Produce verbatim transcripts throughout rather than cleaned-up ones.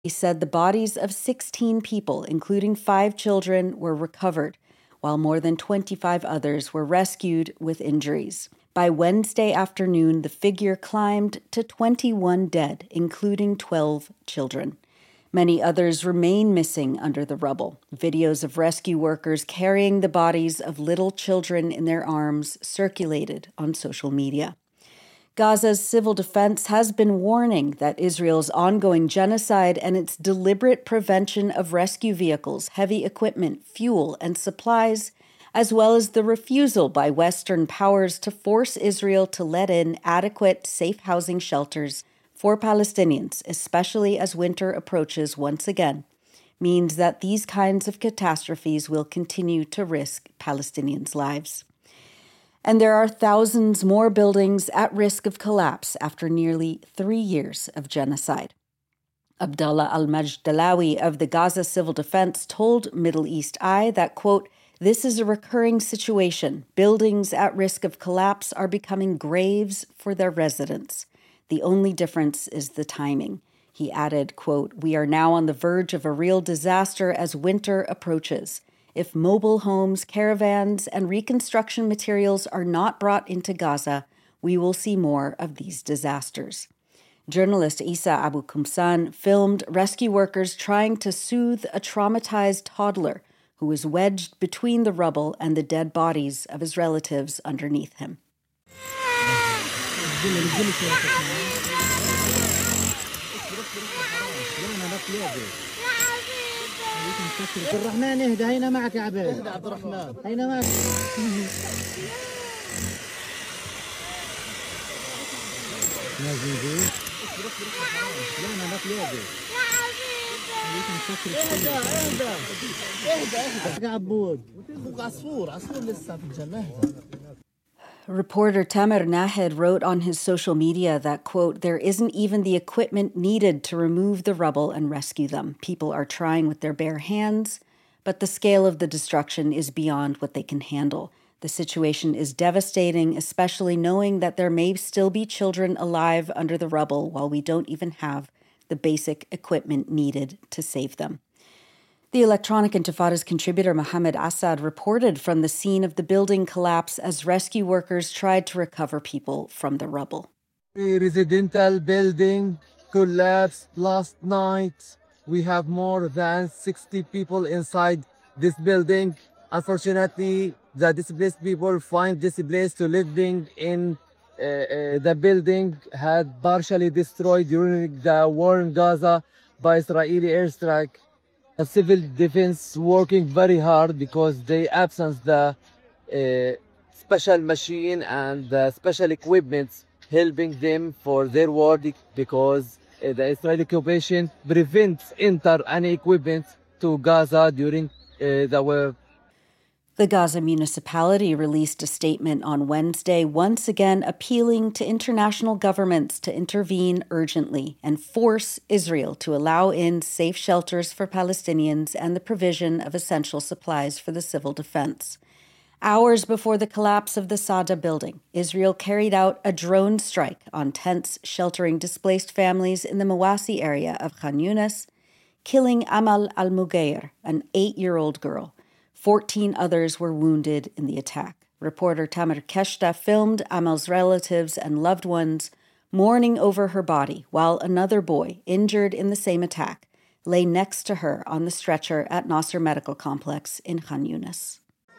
He said the bodies of sixteen people, including five children, were recovered, while more than twenty-five others were rescued with injuries. By Wednesday afternoon, the figure climbed to twenty-one dead, including twelve children. Many others remain missing under the rubble. Videos of rescue workers carrying the bodies of little children in their arms circulated on social media. Gaza's civil defense has been warning that Israel's ongoing genocide and its deliberate prevention of rescue vehicles, heavy equipment, fuel, and supplies, as well as the refusal by Western powers to force Israel to let in adequate, safe housing shelters for Palestinians, especially as winter approaches once again, means that these kinds of catastrophes will continue to risk Palestinians' lives. And there are thousands more buildings at risk of collapse after nearly three years of genocide. Abdallah al-Majdalawi of the Gaza Civil Defense told Middle East Eye that, quote, "This is a recurring situation. Buildings at risk of collapse are becoming graves for their residents. The only difference is the timing." He added, quote, "We are now on the verge of a real disaster as winter approaches. If mobile homes, caravans, and reconstruction materials are not brought into Gaza, we will see more of these disasters." Journalist Isa Abu Kumsan filmed rescue workers trying to soothe a traumatized toddler who was wedged between the rubble and the dead bodies of his relatives underneath him. الرحمن اهدى هنا معك يا عبيد اهدى عبد الرحمن هنا معك يا زيدي لا انا لا تلاقي اهدى اهدى اهدى اهدى يا عبود اخوك عصفور عصفور لسه في الجنة اهدى. Reporter Tamer Nahed wrote on his social media that, quote, "There isn't even the equipment needed to remove the rubble and rescue them. People are trying with their bare hands, but the scale of the destruction is beyond what they can handle. The situation is devastating, especially knowing that there may still be children alive under the rubble while we don't even have the basic equipment needed to save them." The Electronic Intifada's contributor Mohammed Assad reported from the scene of the building collapse as rescue workers tried to recover people from the rubble. The residential building collapsed last night. We have more than sixty people inside this building. Unfortunately, the displaced people find this place to living in. Uh, uh, the building had partially destroyed during the war in Gaza by Israeli airstrike. The civil defense working very hard because they absence the uh, special machine and the special equipment helping them for their work because uh, the Israeli occupation prevents enter any equipment to Gaza during uh, the war. The Gaza municipality released a statement on Wednesday, once again appealing to international governments to intervene urgently and force Israel to allow in safe shelters for Palestinians and the provision of essential supplies for the civil defense. Hours before the collapse of the Sada building, Israel carried out a drone strike on tents sheltering displaced families in the Mawasi area of Khan Yunis, killing Amal al-Mughayr, an eight-year-old girl. Fourteen others were wounded in the attack. Reporter Tamer Keshta filmed Amal's relatives and loved ones mourning over her body while another boy, injured in the same attack, lay next to her on the stretcher at Nasser Medical Complex in Khan Yunis.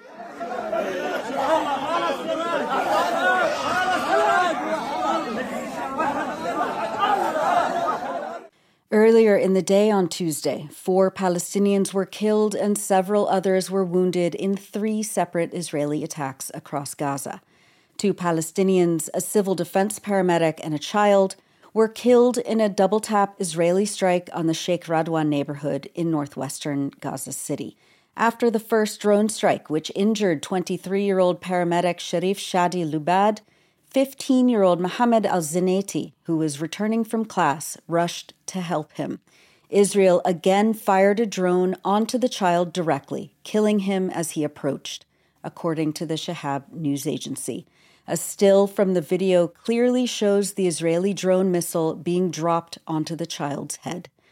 Earlier in the day on Tuesday, four Palestinians were killed and several others were wounded in three separate Israeli attacks across Gaza. Two Palestinians, a civil defense paramedic, and a child were killed in a double-tap Israeli strike on the Sheikh Radwan neighborhood in northwestern Gaza City. After the first drone strike, which injured twenty-three-year-old paramedic Sharif Shadi Lubad, fifteen-year-old Mohammed al-Zinati, who was returning from class, rushed to help him. Israel again fired a drone onto the child directly, killing him as he approached, according to the Shahab news agency. A still from the video clearly shows the Israeli drone missile being dropped onto the child's head.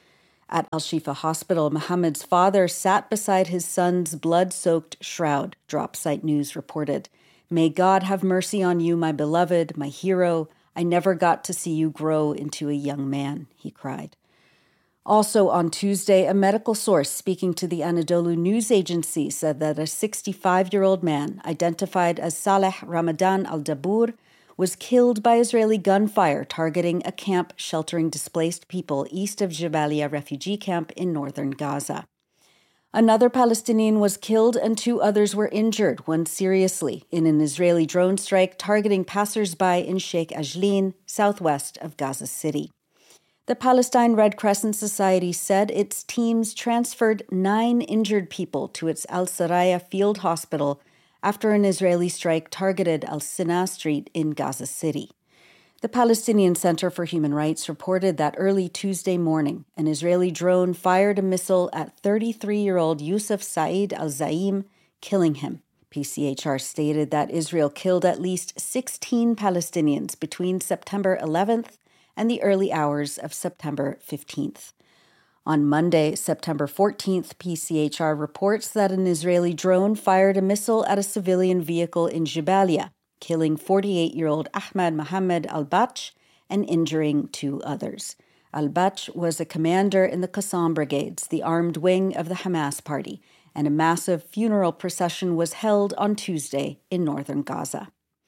At Al-Shifa Hospital, Mohammed's father sat beside his son's blood-soaked shroud, Dropsite News reported. "May God have mercy on you, my beloved, my hero. I never got to see you grow into a young man," he cried. Also on Tuesday, a medical source speaking to the Anadolu news agency said that a sixty-five-year-old man, identified as Saleh Ramadan al-Dabur, was killed by Israeli gunfire targeting a camp sheltering displaced people east of Jabalia refugee camp in northern Gaza. Another Palestinian was killed and two others were injured, one seriously, in an Israeli drone strike targeting passers-by in Sheikh Ajlin, southwest of Gaza City. The Palestine Red Crescent Society said its teams transferred nine injured people to its Al-Saraya field hospital after an Israeli strike targeted Al-Sina Street in Gaza City. The Palestinian Center for Human Rights reported that early Tuesday morning, an Israeli drone fired a missile at thirty-three-year-old Yusuf Said al-Zaim, killing him. P C H R stated that Israel killed at least sixteen Palestinians between September eleventh and the early hours of September fifteenth. On Monday, September fourteenth, P C H R reports that an Israeli drone fired a missile at a civilian vehicle in Jabalia, killing forty-eight-year-old Ahmad Mohammed al-Bach and injuring two others. Al-Bach was a commander in the Qassam Brigades, the armed wing of the Hamas party, and a massive funeral procession was held on Tuesday in northern Gaza.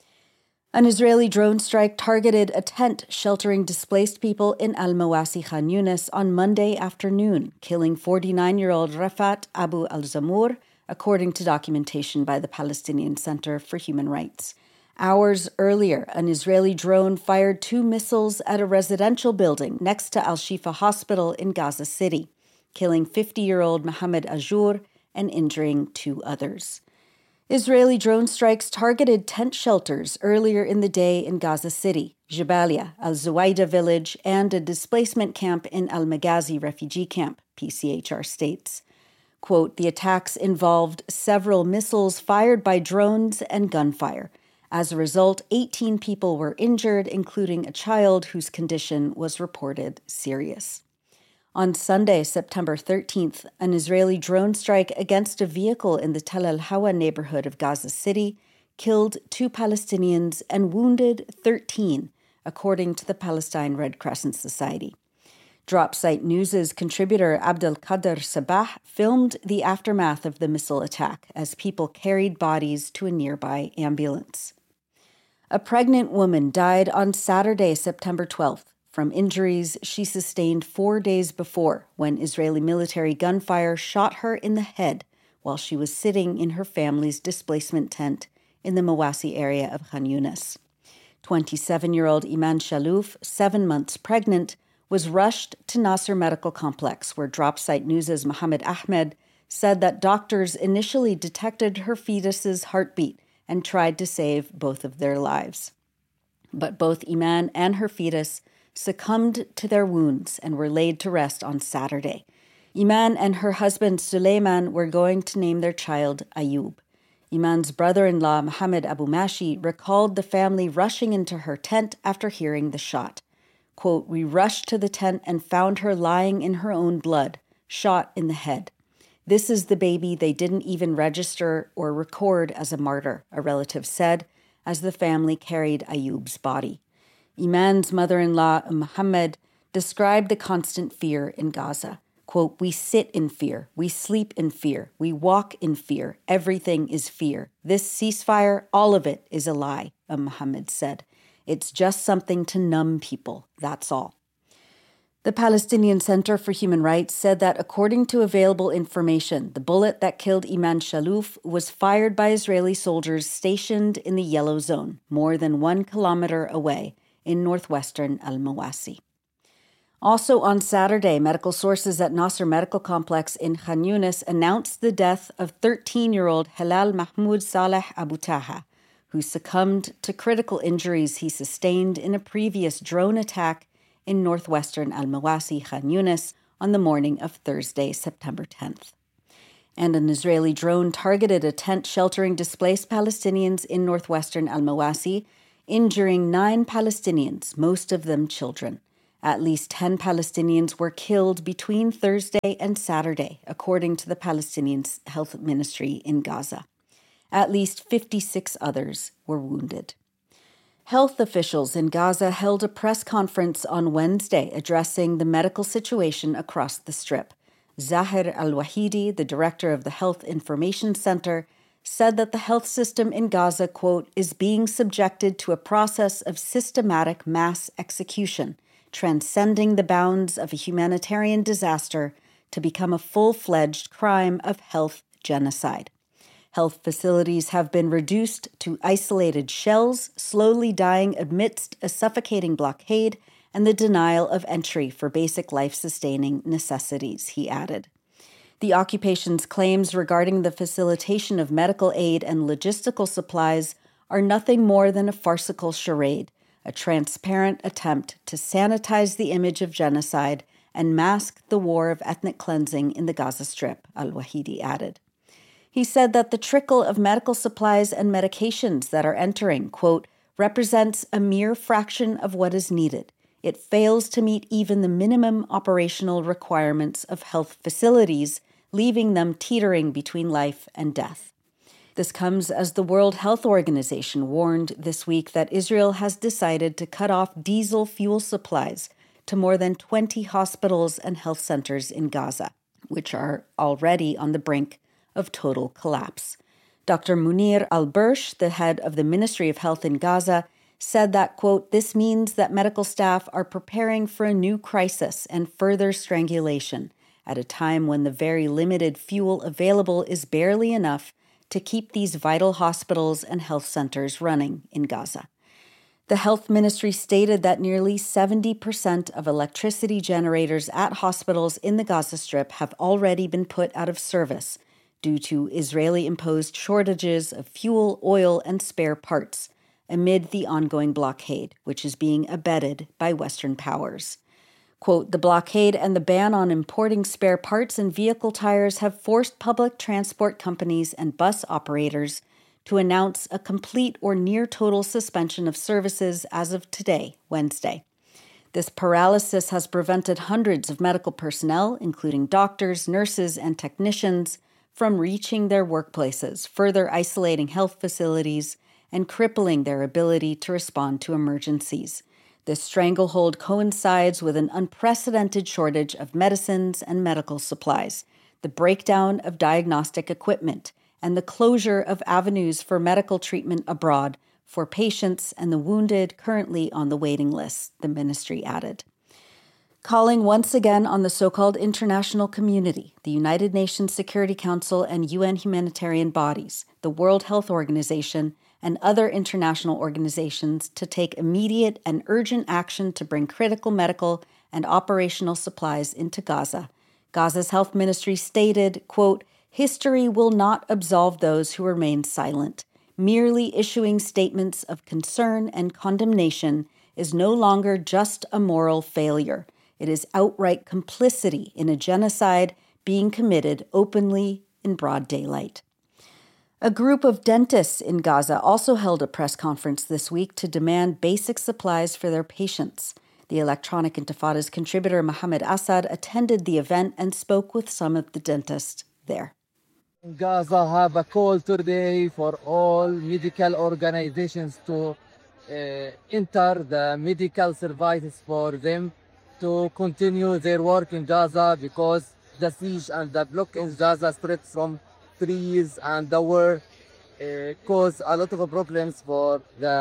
An Israeli drone strike targeted a tent sheltering displaced people in Al-Mawasi Khan Yunis on Monday afternoon, killing forty-nine-year-old Rafat Abu al-Zamur, according to documentation by the Palestinian Center for Human Rights. Hours earlier, an Israeli drone fired two missiles at a residential building next to Al-Shifa Hospital in Gaza City, killing fifty-year-old Mohammed Ajour and injuring two others. Israeli drone strikes targeted tent shelters earlier in the day in Gaza City, Jabalia, Al-Zuwaida village, and a displacement camp in Al-Maghazi refugee camp, P C H R states. Quote, "The attacks involved several missiles fired by drones and gunfire. As a result, eighteen people were injured, including a child whose condition was reported serious." On Sunday, September thirteenth, an Israeli drone strike against a vehicle in the Tel al-Hawa neighborhood of Gaza City killed two Palestinians and wounded thirteen, according to the Palestine Red Crescent Society. Dropsite News' contributor Abdel Kader Sabah filmed the aftermath of the missile attack as people carried bodies to a nearby ambulance. A pregnant woman died on Saturday, September twelfth, from injuries she sustained four days before when Israeli military gunfire shot her in the head while she was sitting in her family's displacement tent in the Mawasi area of Khan Yunis. twenty-seven-year-old Iman Shalouf, seven months pregnant, was rushed to Nasser Medical Complex, where Dropsite News' Mohammed Ahmed said that doctors initially detected her fetus's heartbeat and tried to save both of their lives. But both Iman and her fetus succumbed to their wounds and were laid to rest on Saturday. Iman and her husband Suleiman were going to name their child Ayub. Iman's brother-in-law Mohammed Abu Mashi recalled the family rushing into her tent after hearing the shot. Quote, "We rushed to the tent and found her lying in her own blood, shot in the head. This is the baby they didn't even register or record as a martyr," a relative said, as the family carried Ayub's body. Iman's mother-in-law, Mohammed, described the constant fear in Gaza. Quote, "We sit in fear, we sleep in fear, we walk in fear, everything is fear. This ceasefire, all of it is a lie," Mohammed said. "It's just something to numb people, that's all." The Palestinian Center for Human Rights said that according to available information, the bullet that killed Iman Shalouf was fired by Israeli soldiers stationed in the Yellow Zone, more than one kilometer away, in northwestern Al-Mawasi. Also on Saturday, medical sources at Nasser Medical Complex in Khan Yunis announced the death of thirteen-year-old Halal Mahmoud Saleh Abu Taha, who succumbed to critical injuries he sustained in a previous drone attack in northwestern Al-Mawasi, Khan Yunis, on the morning of Thursday, September tenth. And an Israeli drone targeted a tent sheltering displaced Palestinians in northwestern Al-Mawasi, injuring nine Palestinians, most of them children. At least ten Palestinians were killed between Thursday and Saturday, according to the Palestinian Health Ministry in Gaza. At least fifty-six others were wounded. Health officials in Gaza held a press conference on Wednesday addressing the medical situation across the Strip. Zahir al-Wahidi, the director of the Health Information Center, said that the health system in Gaza, quote, is being subjected to a process of systematic mass execution, transcending the bounds of a humanitarian disaster to become a full-fledged crime of health genocide. Health facilities have been reduced to isolated shells, slowly dying amidst a suffocating blockade and the denial of entry for basic life-sustaining necessities, he added. The occupation's claims regarding the facilitation of medical aid and logistical supplies are nothing more than a farcical charade, a transparent attempt to sanitize the image of genocide and mask the war of ethnic cleansing in the Gaza Strip, al-Wahidi added. He said that the trickle of medical supplies and medications that are entering, quote, represents a mere fraction of what is needed. It fails to meet even the minimum operational requirements of health facilities, leaving them teetering between life and death. This comes as the World Health Organization warned this week that Israel has decided to cut off diesel fuel supplies to more than twenty hospitals and health centers in Gaza, which are already on the brink of total collapse. Doctor Munir al-Bursh, the head of the Ministry of Health in Gaza, said that, quote, this means that medical staff are preparing for a new crisis and further strangulation at a time when the very limited fuel available is barely enough to keep these vital hospitals and health centers running in Gaza. The health ministry stated that nearly seventy percent of electricity generators at hospitals in the Gaza Strip have already been put out of service due to Israeli-imposed shortages of fuel, oil, and spare parts amid the ongoing blockade, which is being abetted by Western powers. Quote, the blockade and the ban on importing spare parts and vehicle tires have forced public transport companies and bus operators to announce a complete or near total suspension of services as of today, Wednesday. This paralysis has prevented hundreds of medical personnel, including doctors, nurses, and technicians, from reaching their workplaces, further isolating health facilities and crippling their ability to respond to emergencies. This stranglehold coincides with an unprecedented shortage of medicines and medical supplies, the breakdown of diagnostic equipment, and the closure of avenues for medical treatment abroad for patients and the wounded currently on the waiting list, the ministry added. Calling once again on the so-called international community, the United Nations Security Council and U N humanitarian bodies, the World Health Organization, and other international organizations to take immediate and urgent action to bring critical medical and operational supplies into Gaza. Gaza's health ministry stated, quote, history will not absolve those who remain silent. Merely issuing statements of concern and condemnation is no longer just a moral failure. It is outright complicity in a genocide being committed openly in broad daylight. A group of dentists in Gaza also held a press conference this week to demand basic supplies for their patients. The Electronic Intifada's contributor Mohammed Assad attended the event and spoke with some of the dentists there. Gaza have a call today for all medical organizations to uh, enter the medical services for them to continue their work in Gaza because the siege and the block in Gaza spread from trees and the war uh, cause a lot of problems for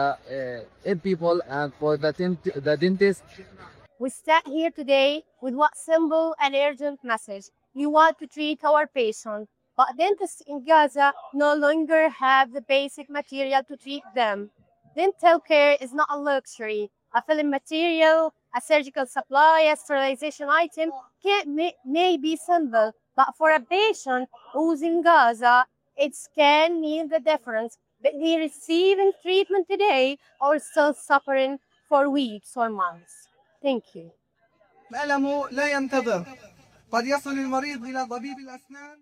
the uh, people and for the, dent- the dentist. We stand here today with what simple and urgent message. We want to treat our patients, but dentists in Gaza no longer have the basic material to treat them. Dental care is not a luxury. A filling material, a surgical supply, a sterilization item can, may, may be simple, but for a patient who's in Gaza, it can mean the difference between receiving treatment today or still suffering for weeks or months. Thank you. الألم لا ينتظر. قد يصل المريض إلى طبيب الأسنان.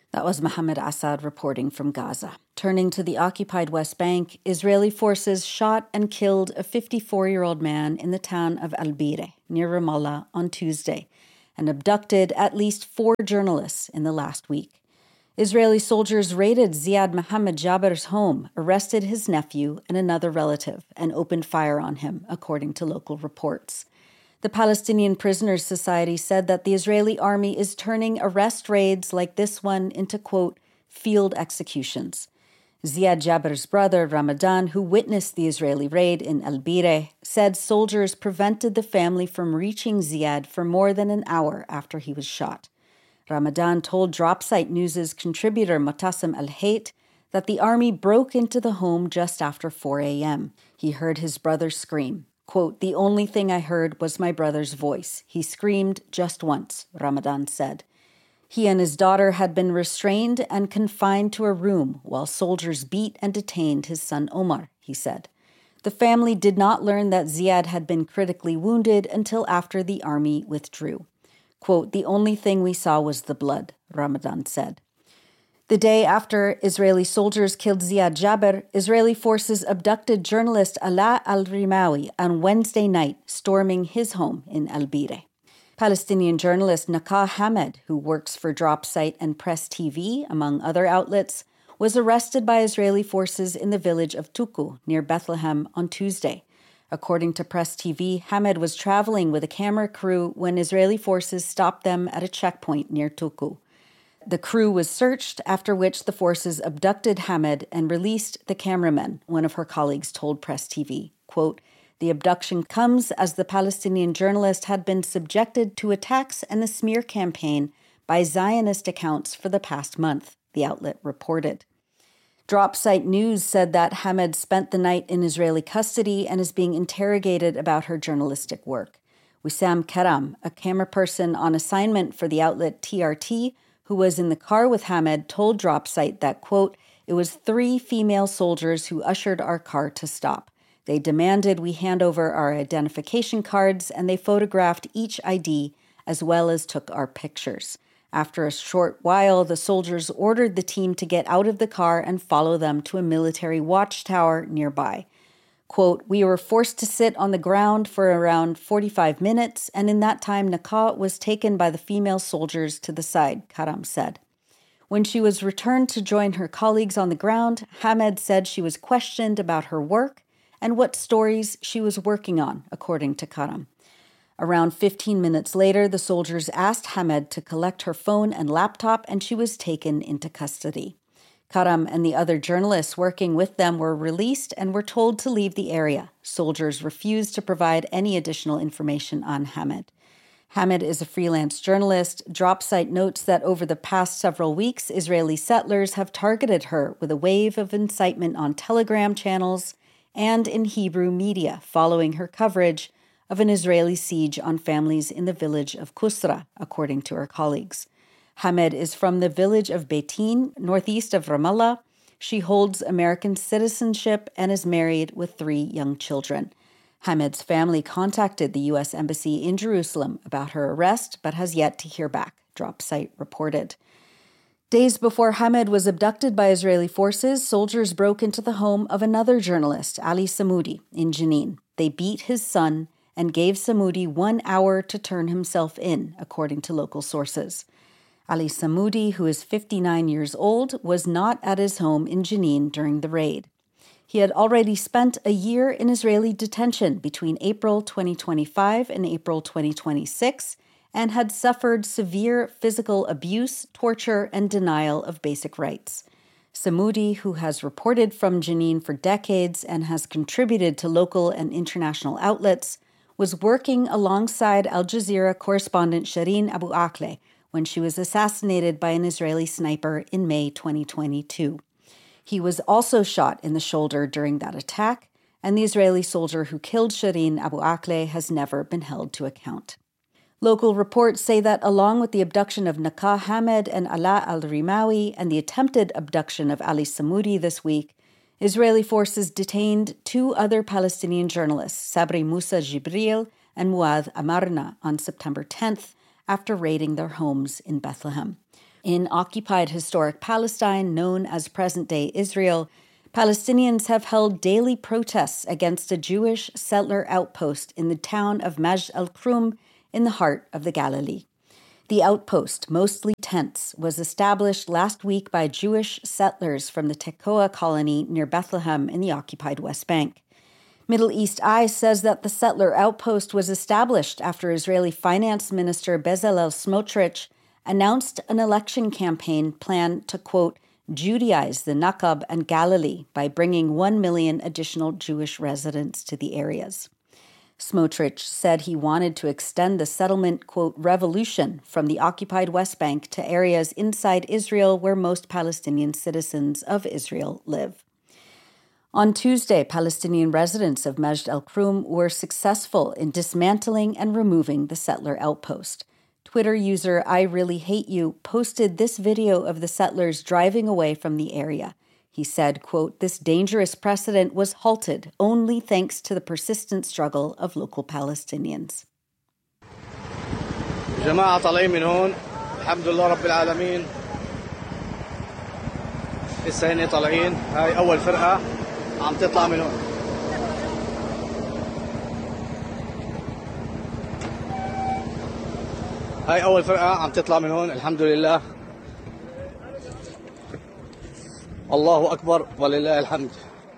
That was Mohammed Assad reporting from Gaza. Turning to the occupied West Bank, Israeli forces shot and killed a fifty-four-year-old man in the town of Al-Bire, near Ramallah, on Tuesday, and abducted at least four journalists in the last week. Israeli soldiers raided Ziad Mohammed Jaber's home, arrested his nephew and another relative, and opened fire on him, according to local reports. The Palestinian Prisoners Society said that the Israeli army is turning arrest raids like this one into, quote, field executions. Ziad Jaber's brother, Ramadan, who witnessed the Israeli raid in Al-Bire, said soldiers prevented the family from reaching Ziad for more than an hour after he was shot. Ramadan told Dropsite News' contributor Motassem Al-Hayt that the army broke into the home just after four a.m. He heard his brother scream. Quote, the only thing I heard was my brother's voice. He screamed just once, Ramadan said. He and his daughter had been restrained and confined to a room while soldiers beat and detained his son Omar, he said. The family did not learn that Ziad had been critically wounded until after the army withdrew. Quote, the only thing we saw was the blood, Ramadan said. The day after Israeli soldiers killed Ziad Jaber, Israeli forces abducted journalist Alaa al-Rimawi on Wednesday night, storming his home in Al-Bire. Palestinian journalist Nakah Hamed, who works for Dropsite and Press T V, among other outlets, was arrested by Israeli forces in the village of Tuku, near Bethlehem, on Tuesday. According to Press T V, Hamed was traveling with a camera crew when Israeli forces stopped them at a checkpoint near Tuku. The crew was searched, after which the forces abducted Hamed and released the cameraman, one of her colleagues told Press T V. Quote, the abduction comes as the Palestinian journalist had been subjected to attacks and a smear campaign by Zionist accounts for the past month, the outlet reported. Dropsite News said that Hamed spent the night in Israeli custody and is being interrogated about her journalistic work. Wissam Karam, a camera person on assignment for the outlet T R T, who was in the car with Hamed, told Dropsite that, quote, it was three female soldiers who ushered our car to stop. They demanded we hand over our identification cards, and they photographed each I D as well as took our pictures. After a short while, the soldiers ordered the team to get out of the car and follow them to a military watchtower nearby. Quote, we were forced to sit on the ground for around forty-five minutes, and in that time, Nakah was taken by the female soldiers to the side, Karam said. When she was returned to join her colleagues on the ground, Hamed said she was questioned about her work and what stories she was working on, according to Karam. Around fifteen minutes later, the soldiers asked Hamed to collect her phone and laptop, and she was taken into custody. Karam and the other journalists working with them were released and were told to leave the area. Soldiers refused to provide any additional information on Hamed. Hamed is a freelance journalist. Dropsite notes that over the past several weeks, Israeli settlers have targeted her with a wave of incitement on Telegram channels and in Hebrew media following her coverage of an Israeli siege on families in the village of Kusra, according to her colleagues. Hamed is from the village of Beitin, northeast of Ramallah. She holds American citizenship and is married with three young children. Hamed's family contacted the U S Embassy in Jerusalem about her arrest, but has yet to hear back, Dropsite reported. Days before Hamed was abducted by Israeli forces, soldiers broke into the home of another journalist, Ali Samoudi, in Jenin. They beat his son and gave Samoudi one hour to turn himself in, according to local sources. Ali Samoudi, who is fifty-nine years old, was not at his home in Jenin during the raid. He had already spent a year in Israeli detention between April twenty twenty-five and April twenty twenty-six and had suffered severe physical abuse, torture, and denial of basic rights. Samoudi, who has reported from Jenin for decades and has contributed to local and international outlets, was working alongside Al Jazeera correspondent Shireen Abu Akleh when she was assassinated by an Israeli sniper in May twenty twenty-two. He was also shot in the shoulder during that attack, and the Israeli soldier who killed Shireen Abu Akleh has never been held to account. Local reports say that along with the abduction of Nakah Hamed and Alaa al-Rimawi and the attempted abduction of Ali Samoudi this week, Israeli forces detained two other Palestinian journalists, Sabri Musa Jibril and Muad Amarna, on September tenth, after raiding their homes in Bethlehem. In occupied historic Palestine, known as present-day Israel, Palestinians have held daily protests against a Jewish settler outpost in the town of Majd al-Krum in the heart of the Galilee. The outpost, mostly tents, was established last week by Jewish settlers from the Tekoa colony near Bethlehem in the occupied West Bank. Middle East Eye says that the settler outpost was established after Israeli Finance Minister Bezalel Smotrich announced an election campaign plan to, quote, Judaize the Nakab and Galilee by bringing one million additional Jewish residents to the areas. Smotrich said he wanted to extend the settlement, quote, revolution from the occupied West Bank to areas inside Israel where most Palestinian citizens of Israel live. On Tuesday, Palestinian residents of Majd al-Krum were successful in dismantling and removing the settler outpost. Twitter user I Really Hate You posted this video of the settlers driving away from the area. He said, quote, this dangerous precedent was halted only thanks to the persistent struggle of local Palestinians. جماعة طالعين من هون الحمد لله رب العالمين لسه هن طالعين هاي أول فرقة عم تطلع من هون هاي أول فرقة عم تطلع من هون الحمد لله الله أكبر ولله الحمد.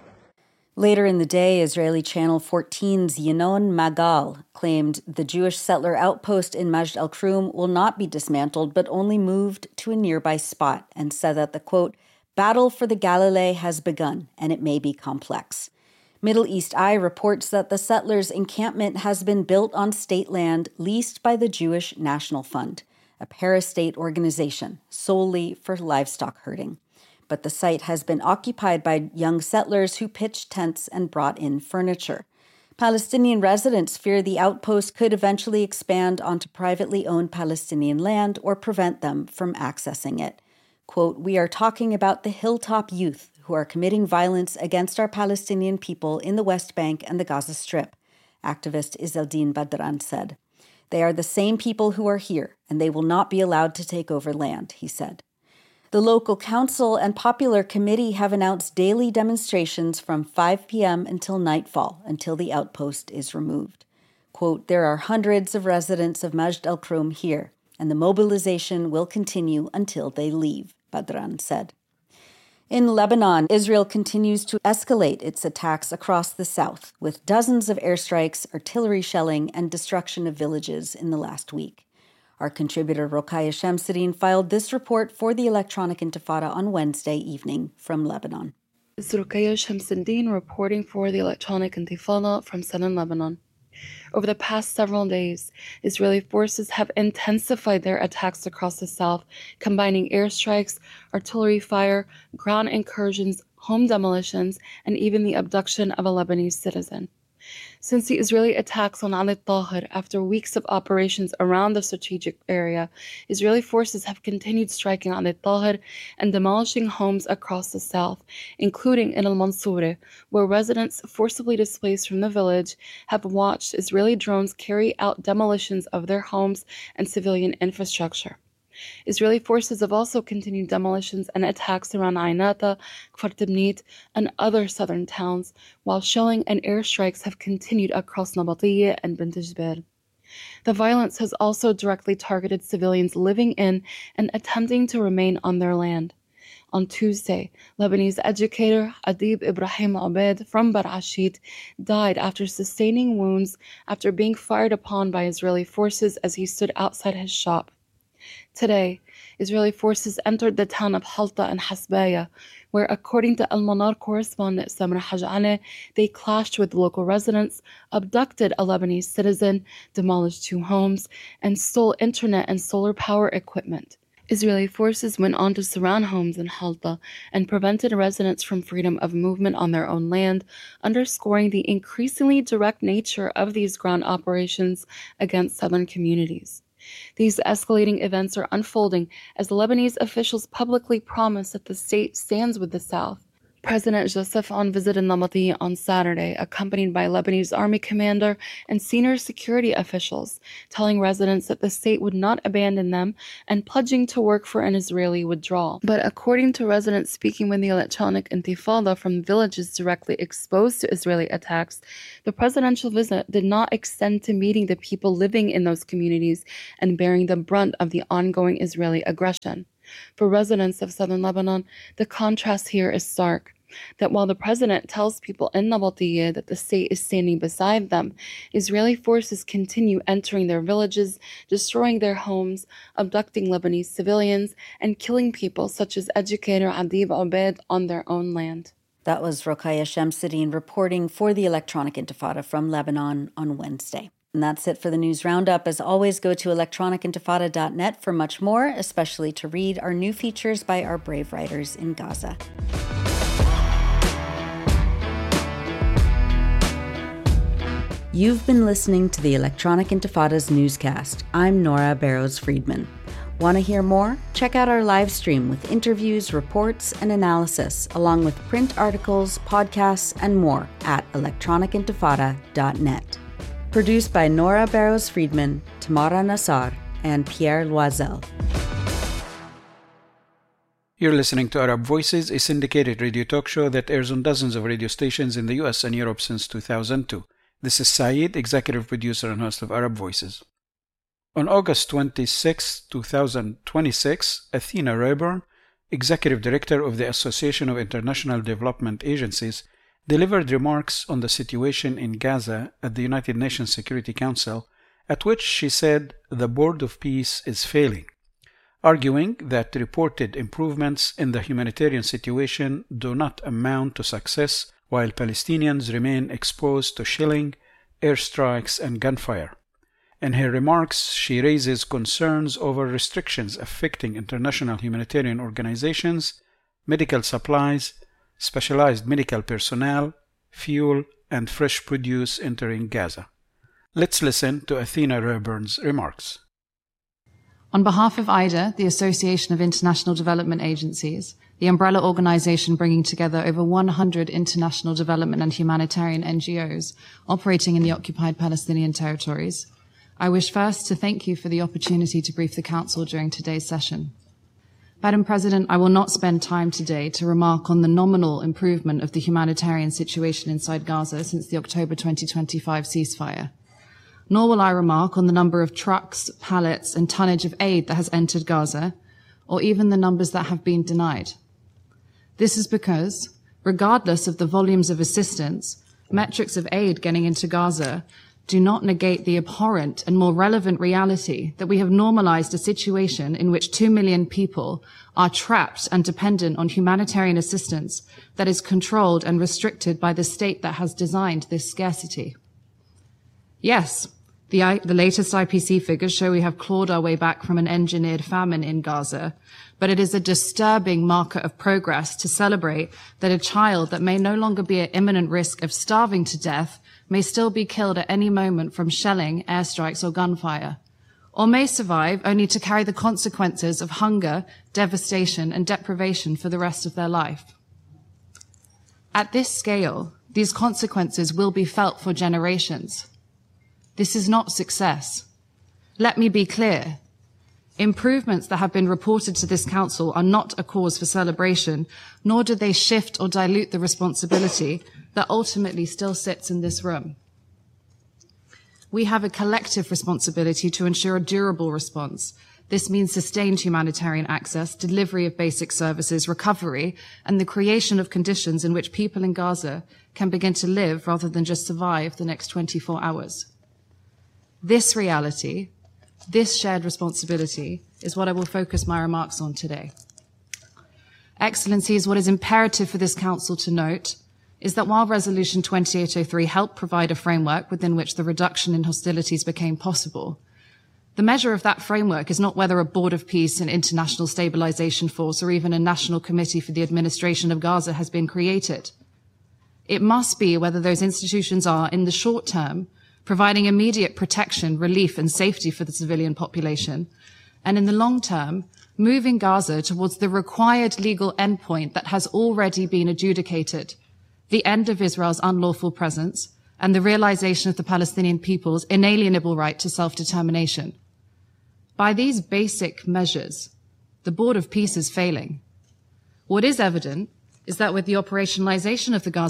Later in the day, Israeli Channel fourteen's Yinon Magal claimed the Jewish settler outpost in Majd al-Krum will not be dismantled but only moved to a nearby spot, and said that the, quote, battle for the Galilee has begun and it may be complex. Middle East Eye reports that the settlers' encampment has been built on state land leased by the Jewish National Fund, a parastate organization solely for livestock herding. But the site has been occupied by young settlers who pitched tents and brought in furniture. Palestinian residents fear the outpost could eventually expand onto privately owned Palestinian land or prevent them from accessing it. Quote, we are talking about the hilltop youth who are committing violence against our Palestinian people in the West Bank and the Gaza Strip, activist Izzeldin Badran said. They are the same people who are here, and they will not be allowed to take over land, he said. The local council and popular committee have announced daily demonstrations from five p.m. until nightfall, until the outpost is removed. Quote, there are hundreds of residents of Majd al-Krum here, and the mobilization will continue until they leave, Badran said. In Lebanon, Israel continues to escalate its attacks across the south, with dozens of airstrikes, artillery shelling, and destruction of villages in the last week. Our contributor Rokaya Shamsuddin filed this report for the Electronic Intifada on Wednesday evening from Lebanon. This is Rokaya Shamsuddin reporting for the Electronic Intifada from southern Lebanon. Over the past several days, Israeli forces have intensified their attacks across the south, combining airstrikes, artillery fire, ground incursions, home demolitions, and even the abduction of a Lebanese citizen. Since the Israeli attacks on Ali Tahir, after weeks of operations around the strategic area, Israeli forces have continued striking Ali Tahir and demolishing homes across the south, including in Al-Mansourah, where residents forcibly displaced from the village have watched Israeli drones carry out demolitions of their homes and civilian infrastructure. Israeli forces have also continued demolitions and attacks around Ainata, Kfar Tibnit, and other southern towns, while shelling and airstrikes have continued across Nabatiyya and Bint Jbeir. The violence has also directly targeted civilians living in and attempting to remain on their land. On Tuesday, Lebanese educator Adib Ibrahim Obaid from Barashit died after sustaining wounds after being fired upon by Israeli forces as he stood outside his shop. Today, Israeli forces entered the town of Halta and Hasbaya, where, according to Al-Manar correspondent Samra Haj'ale, they clashed with local residents, abducted a Lebanese citizen, demolished two homes, and stole internet and solar power equipment. Israeli forces went on to surround homes in Halta and prevented residents from freedom of movement on their own land, underscoring the increasingly direct nature of these ground operations against southern communities. These escalating events are unfolding as the Lebanese officials publicly promise that the state stands with the South. President Joseph Aoun visited Lamadi on Saturday, accompanied by Lebanese army commander and senior security officials, telling residents that the state would not abandon them and pledging to work for an Israeli withdrawal. But according to residents speaking with the Electronic Intifada from villages directly exposed to Israeli attacks, the presidential visit did not extend to meeting the people living in those communities and bearing the brunt of the ongoing Israeli aggression. For residents of southern Lebanon, the contrast here is stark. That while the president tells people in Nabatiyeh that the state is standing beside them, Israeli forces continue entering their villages, destroying their homes, abducting Lebanese civilians, and killing people such as educator Adib Obaid on their own land. That was Rokhaya Shamsuddin reporting for the Electronic Intifada from Lebanon on Wednesday. And that's it for the News Roundup. As always, go to electronic intifada dot net for much more, especially to read our new features by our brave writers in Gaza. You've been listening to the Electronic Intifada's newscast. I'm Nora Barrows-Friedman. Want to hear more? Check out our live stream with interviews, reports, and analysis, along with print articles, podcasts, and more at electronic intifada dot net. Produced by Nora Barrows-Friedman, Tamara Nassar, and Pierre Loisel. You're listening to Arab Voices, a syndicated radio talk show that airs on dozens of radio stations in the U S and Europe since two thousand two. This is Saeed, executive producer and host of Arab Voices. On August twenty-sixth, twenty twenty-six, Athena Rayburn, executive director of the Association of International Development Agencies, delivered remarks on the situation in Gaza at the United Nations Security Council, at which she said the Board of Peace is failing, arguing that reported improvements in the humanitarian situation do not amount to success while Palestinians remain exposed to shelling, airstrikes, and gunfire. In her remarks, she raises concerns over restrictions affecting international humanitarian organizations, medical supplies, specialized medical personnel, fuel, and fresh produce entering Gaza. Let's listen to Athena Rayburn's remarks. On behalf of I D A, the Association of International Development Agencies, the umbrella organization bringing together over one hundred international development and humanitarian N G Os operating in the occupied Palestinian territories, I wish first to thank you for the opportunity to brief the Council during today's session. Madam President, I will not spend time today to remark on the nominal improvement of the humanitarian situation inside Gaza since the October twenty twenty-five ceasefire. Nor will I remark on the number of trucks, pallets, and tonnage of aid that has entered Gaza, or even the numbers that have been denied. This is because, regardless of the volumes of assistance, metrics of aid getting into Gaza do not negate the abhorrent and more relevant reality that we have normalized a situation in which two million people are trapped and dependent on humanitarian assistance that is controlled and restricted by the state that has designed this scarcity. Yes, the, the latest I P C figures show we have clawed our way back from an engineered famine in Gaza, but it is a disturbing marker of progress to celebrate that a child that may no longer be at imminent risk of starving to death may still be killed at any moment from shelling, airstrikes, or gunfire, or may survive only to carry the consequences of hunger, devastation, and deprivation for the rest of their life. At this scale, these consequences will be felt for generations. This is not success. Let me be clear. Improvements that have been reported to this Council are not a cause for celebration, nor do they shift or dilute the responsibility that ultimately still sits in this room. We have a collective responsibility to ensure a durable response. This means sustained humanitarian access, delivery of basic services, recovery, and the creation of conditions in which people in Gaza can begin to live rather than just survive the next twenty-four hours. This reality, this shared responsibility, is what I will focus my remarks on today. Excellencies, what is imperative for this Council to note is that while Resolution twenty-eight oh three helped provide a framework within which the reduction in hostilities became possible, the measure of that framework is not whether a Board of Peace, an international stabilization force, or even a national committee for the administration of Gaza has been created. It must be whether those institutions are, in the short term, providing immediate protection, relief, and safety for the civilian population, and in the long term, moving Gaza towards the required legal endpoint that has already been adjudicated, the end of Israel's unlawful presence and the realization of the Palestinian people's inalienable right to self-determination. By these basic measures, the Board of Peace is failing. What is evident is that with the operationalization of the Gaza